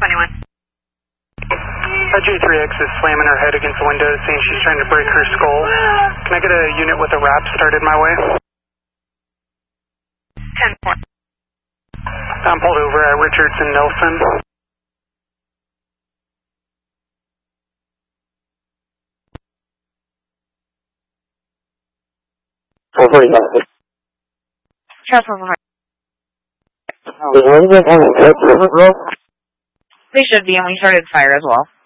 21. J3X is slamming her head against the window, saying she's trying to break her skull. Can I get a unit with a wrap started my way? 10-4. I'm pulled over at Richardson Nelson. They should be, and we started fire as well.